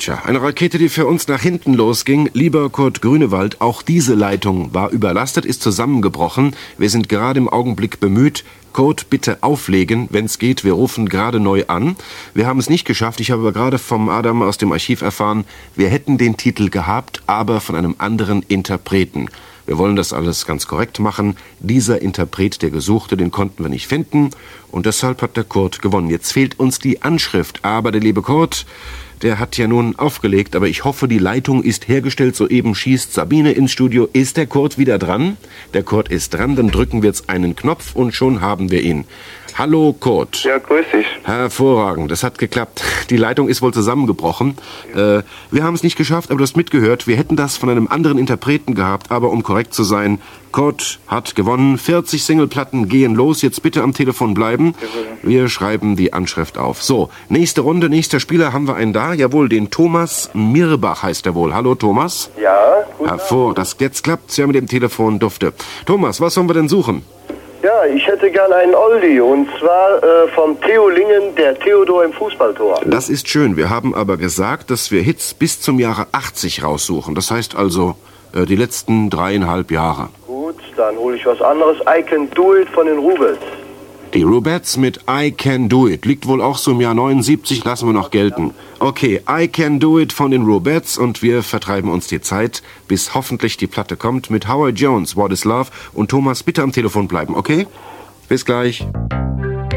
Tja, eine Rakete, die für uns nach hinten losging. Lieber Kurt Grünewald, auch diese Leitung war überlastet, ist zusammengebrochen. Wir sind gerade im Augenblick bemüht. Kurt, bitte auflegen, wenn's geht. Wir rufen gerade neu an. Wir haben es nicht geschafft. Ich habe aber gerade vom Adam aus dem Archiv erfahren, wir hätten den Titel gehabt, aber von einem anderen Interpreten. Wir wollen das alles ganz korrekt machen. Dieser Interpret, der Gesuchte, den konnten wir nicht finden. Und deshalb hat der Kurt gewonnen. Jetzt fehlt uns die Anschrift. Aber der liebe Kurt, der hat ja nun aufgelegt. Aber ich hoffe, die Leitung ist hergestellt. Soeben schießt Sabine ins Studio. Ist der Kurt wieder dran? Der Kurt ist dran. Dann drücken wir jetzt einen Knopf und schon haben wir ihn. Hallo Kurt. Ja, grüß dich. Hervorragend, das hat geklappt. Die Leitung ist wohl zusammengebrochen. Wir haben es nicht geschafft, aber du hast mitgehört. Wir hätten das von einem anderen Interpreten gehabt, aber um korrekt zu sein, Kurt hat gewonnen. 40 Singleplatten gehen los. Jetzt bitte am Telefon bleiben. Wir schreiben die Anschrift auf. So, nächste Runde, nächster Spieler haben wir einen da. Jawohl, den Thomas Mirbach heißt er wohl. Hallo Thomas. Ja, gut. Hervor, das jetzt klappt's ja mit dem Telefon dufte. Thomas, was sollen wir denn suchen? Ja, ich hätte gern einen Oldie, und zwar vom Theo Lingen, der Theodor im Fußballtor. Das ist schön. Wir haben aber gesagt, dass wir Hits bis zum Jahre 80 raussuchen. Das heißt also die letzten 3,5 Jahre. Gut, dann hole ich was anderes. I Can Do It von den Rubettes. Die Rubettes mit I Can Do It. Liegt wohl auch so im Jahr 79, lassen wir noch gelten. Okay, I Can Do It von den Rubettes und wir vertreiben uns die Zeit, bis hoffentlich die Platte kommt mit Howard Jones, What is Love. Und Thomas, bitte am Telefon bleiben, okay? Bis gleich.